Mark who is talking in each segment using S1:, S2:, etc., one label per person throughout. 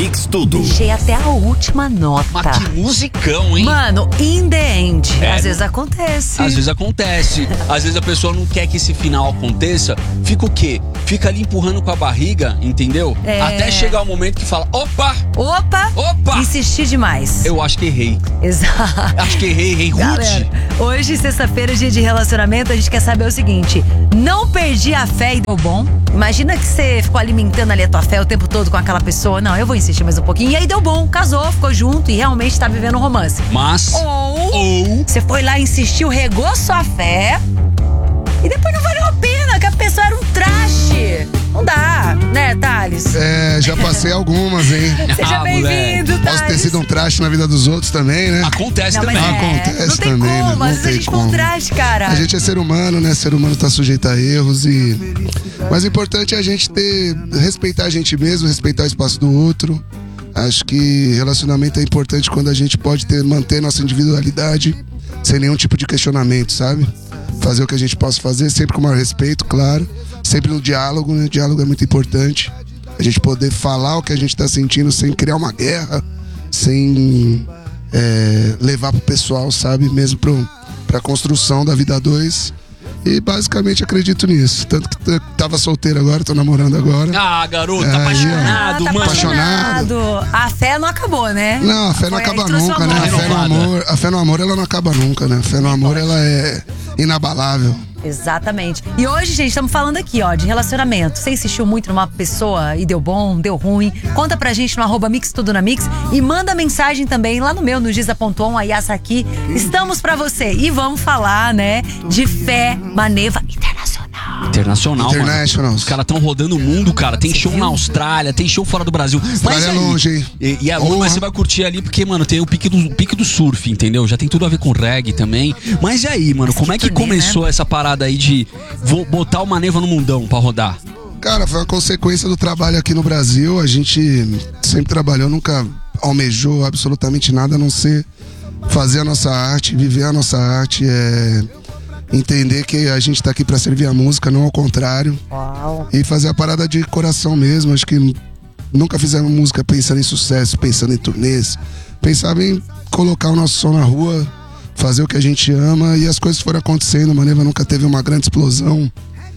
S1: Mix Tudo.
S2: Deixei até a última nota.
S3: Mas que musicão, hein?
S2: Mano, in the end.
S3: É,
S2: Às vezes acontece.
S3: Às vezes acontece. Às vezes a pessoa não quer que esse final aconteça. Fica o quê? Fica ali empurrando com a barriga, entendeu?
S2: É.
S3: Até chegar o momento que fala, opa!
S2: Opa! Insisti demais.
S3: Eu acho que errei.
S2: Exato.
S3: Acho que errei rude.
S2: Galera, hoje, sexta-feira, dia de relacionamento, a gente quer saber o seguinte: não perdi a fé e deu bom? Imagina que você ficou alimentando ali a tua fé o tempo todo com aquela pessoa. Não, eu vou insistir mais um pouquinho. E aí deu bom, casou, ficou junto e realmente tá vivendo um romance.
S3: Mas
S2: Ou você foi lá, insistiu, regou sua fé e depois não valeu a pena, que a pessoa era um traste. Não dá, né, Thales?
S4: É, já passei algumas, hein?
S2: Seja bem-vindo, Thales.
S4: Posso ter sido um traste na vida dos outros também, né?
S3: acontece
S2: Não, mas
S3: também.
S4: Acontece
S2: não tem
S4: também,
S2: como,
S4: né?
S2: às vezes a gente foi um traste, cara.
S4: A gente é ser humano, né? Ser humano tá sujeito a erros Mas o importante é a gente respeitar a gente mesmo, respeitar o espaço do outro. Acho que relacionamento é importante quando a gente pode manter nossa individualidade sem nenhum tipo de questionamento, sabe? Fazer o que a gente possa fazer, sempre com o maior respeito, claro. Sempre no diálogo, né? O diálogo é muito importante. A gente poder falar o que a gente tá sentindo sem criar uma guerra, sem levar pro pessoal, sabe? Mesmo pra construção da vida a dois. E basicamente acredito nisso. Tanto que tava solteiro agora, tô namorando agora.
S3: Ah, garoto,
S4: Aí, ó.
S3: apaixonado,
S2: tá
S3: mano.
S4: apaixonado.
S2: A fé não acabou, né?
S4: Não, a fé não
S2: Foi aí
S4: acaba
S2: que trouxe
S4: nunca,
S2: o
S4: né?
S2: amor.
S4: A fé no amor, ela não acaba nunca, né? A fé no amor, ela é inabalável.
S2: Exatamente. E hoje, gente, estamos falando aqui, ó, de relacionamento. Você insistiu muito numa pessoa e deu bom, deu ruim? Conta pra gente no @MixTudoNaMix e manda mensagem também lá no meu, no Giza.on, a Yassa aqui. Estamos pra você. E vamos falar, né, de fé, Maneva Internacional.
S3: Mano. Os caras estão rodando o mundo, cara. Tem show na Austrália, tem show fora do Brasil.
S4: Austrália é longe, hein?
S3: E é longe, mas você vai curtir ali porque, mano, tem o pique do surf, entendeu? Já tem tudo a ver com reggae também. Mas e aí, mano, como é que começou essa parada aí de botar o Maneva no mundão pra rodar?
S4: Cara, foi uma consequência do trabalho aqui no Brasil. A gente sempre trabalhou, nunca almejou absolutamente nada a não ser fazer a nossa arte, viver a nossa arte, entender que a gente tá aqui pra servir a música, não ao contrário.
S2: Uau.
S4: E fazer a parada de coração mesmo. Acho que nunca fizemos música pensando em sucesso, pensando em turnês. Pensava em colocar o nosso som na rua, fazer o que a gente ama, e as coisas foram acontecendo. Maneva nunca teve uma grande explosão,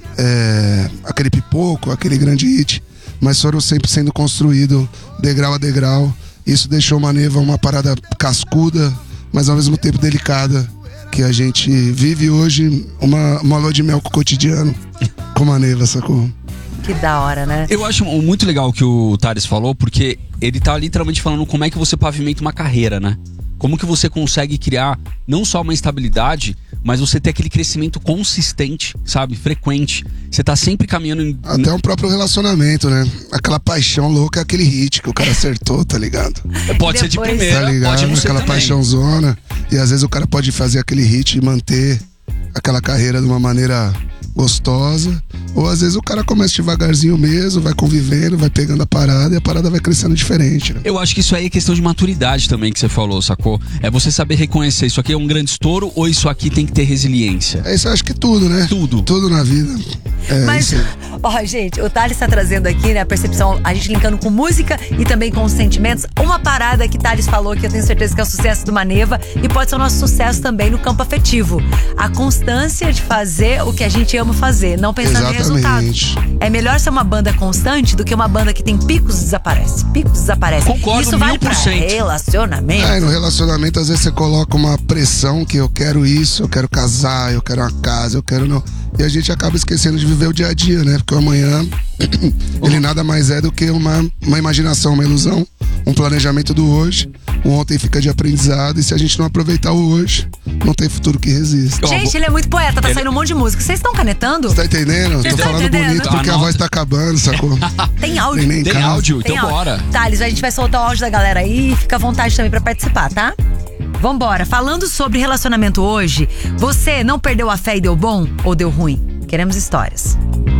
S4: aquele pipoco, aquele grande hit, mas foram sempre sendo construído degrau a degrau. Isso deixou Maneva uma parada cascuda, mas ao mesmo tempo delicada, que a gente vive hoje uma lua de mel com o cotidiano com Maneva, sacou?
S2: Que da hora, né?
S3: Eu acho muito legal o que o Thales falou, porque ele tá literalmente falando como é que você pavimenta uma carreira, né? Como que você consegue criar não só uma estabilidade, mas você ter aquele crescimento consistente, sabe? Frequente. Você tá sempre caminhando
S4: Até um próprio relacionamento, né? Aquela paixão louca, aquele hit que o cara acertou, tá ligado?
S3: Pode ser de
S2: Depois-
S3: primeira,
S4: Tá ligado?
S3: pode não ser
S4: Aquela
S3: também.
S4: paixãozona. E às vezes o cara pode fazer aquele hit e manter aquela carreira de uma maneira gostosa. Ou às vezes o cara começa devagarzinho mesmo, vai convivendo, vai pegando a parada e a parada vai crescendo diferente, né?
S3: Eu acho que isso aí é questão de maturidade também que você falou, sacou? É você saber reconhecer, isso aqui é um grande estouro ou isso aqui tem que ter resiliência?
S4: É isso, eu acho que tudo, né?
S3: Tudo.
S4: Tudo na vida.
S2: Mas,
S4: isso aí.
S2: ó, gente, o Thales tá trazendo aqui, né, a percepção, a gente linkando com música e também com os sentimentos. Uma parada que Thales falou, que eu tenho certeza que é o sucesso do Maneva e pode ser o nosso sucesso também no campo afetivo. A constância de fazer o que a gente ama fazer, não pensando em resultado. É melhor ser uma banda constante do que uma banda que tem picos e desaparece. Picos e desaparece.
S3: Concordo,
S2: Isso vale pra
S3: 1000%.
S2: relacionamento.
S4: No relacionamento, às vezes você coloca uma pressão que eu quero isso, eu quero casar, eu quero uma casa, eu quero não. E a gente acaba esquecendo de viver o dia a dia, né? Porque o amanhã, ele nada mais é do que uma imaginação, uma ilusão, um planejamento do hoje. O ontem fica de aprendizado e se a gente não aproveitar o hoje, não tem futuro que resista.
S2: Gente, ele é muito poeta, tá saindo um monte de música. Vocês estão canetando?
S4: Você tá entendendo? Tô
S2: tá
S4: falando
S2: entendendo?
S4: bonito porque a voz tá acabando, sacou?
S2: Tem áudio.
S4: Nem
S3: Tem
S4: casa.
S3: áudio,
S2: Tem
S3: então
S2: áudio.
S3: bora.
S2: Thales, a gente vai soltar o áudio da galera aí e fica à vontade também pra participar, tá? Vambora. Falando sobre relacionamento hoje, você não perdeu a fé e deu bom ou deu ruim? Queremos histórias.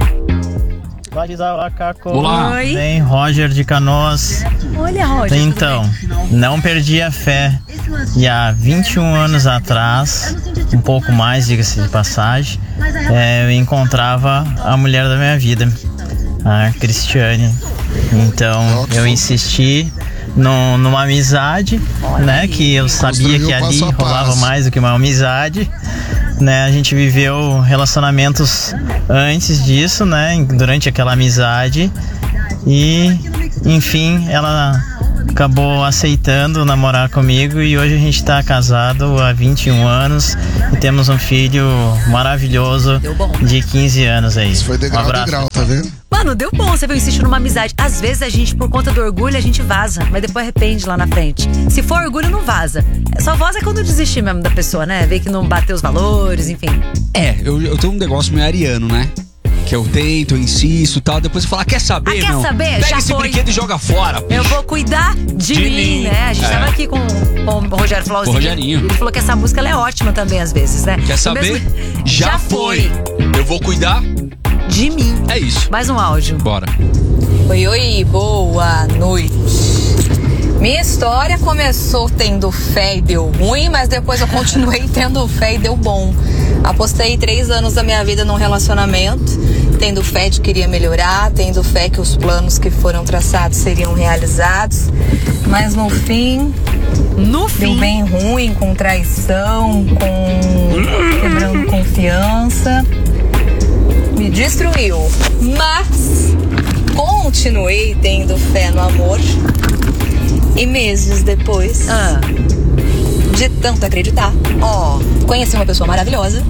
S3: Olá.
S2: Oi.
S5: Bem, Roger de Canoas.
S2: Olha, Roger.
S5: Então, não perdi a fé. E há 21 anos atrás, um pouco mais, diga-se de passagem, eu encontrava a mulher da minha vida, a Cristiane. Então, eu insisti numa amizade, né? Que eu sabia que ali
S4: passo a passo.
S5: rolava mais do que uma amizade, né? A gente viveu relacionamentos antes disso, né? Durante aquela amizade e, enfim, ela acabou aceitando namorar comigo e hoje a gente está casado há 21 anos e temos um filho maravilhoso de 15 anos aí.
S4: Isso foi degrau a degrau, tá vendo?
S2: Mano, deu bom, você viu, insistir numa amizade. Às vezes a gente, por conta do orgulho, a gente vaza, mas depois arrepende lá na frente. Se for orgulho, não vaza. Só vaza quando desistir mesmo da pessoa, né? Ver que não bateu os valores, enfim.
S3: Eu tenho um negócio meio ariano, né? Que eu tento, eu insisto e tal. Depois você fala, quer saber,
S2: quer saber?
S3: Pega
S2: Já
S3: esse
S2: foi.
S3: brinquedo e joga fora.
S2: Eu vou cuidar de mim, né? A gente tava aqui com o Rogério Flauzinho.
S3: O Rogerinho.
S2: Ele falou que essa música ela é ótima também, às vezes, né?
S3: Quer saber? Já foi. Eu vou cuidar
S2: de mim.
S3: É isso.
S2: Mais um áudio.
S3: Bora.
S1: Oi, boa noite. Minha história começou tendo fé e deu ruim, mas depois eu continuei tendo fé e deu bom. Apostei 3 anos da minha vida num relacionamento, tendo fé de que queria melhorar, tendo fé que os planos que foram traçados seriam realizados, mas no fim deu bem ruim, com traição, com quebrando confiança, me destruiu, mas continuei tendo fé no amor. E meses depois de tanto acreditar, conheci uma pessoa maravilhosa.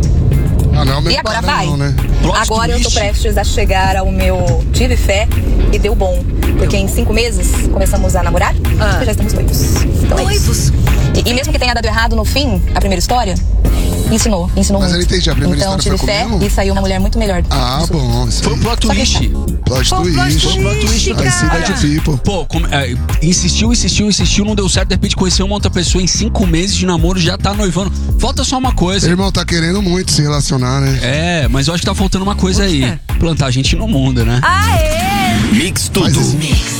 S1: E agora vai.
S4: Não, né?
S1: Agora eu tô prestes a chegar ao meu tive fé e deu bom. Porque em 5 meses começamos a namorar e já estamos noivos. Então é isso. E mesmo que tenha dado errado no fim, a primeira história, ensinou
S4: Mas
S1: muito.
S4: eu não entendi, a primeira
S1: então
S4: história
S1: tive
S4: foi
S1: fé
S4: comigo?
S1: e saiu uma mulher muito melhor.
S4: Ah, bom. Isso
S3: Foi um plot twist.
S4: Plot twist. I see that people.
S3: Pô, insistiu, não deu certo. De repente conheceu uma outra pessoa em 5 meses de namoro, já tá noivando. Falta só uma coisa.
S4: Irmão, tá querendo muito se relacionar, né?
S3: É, mas eu acho que tá faltando uma coisa aí. Plantar gente no mundo, né?
S2: Aê!
S6: Mix tudo.
S4: Mix.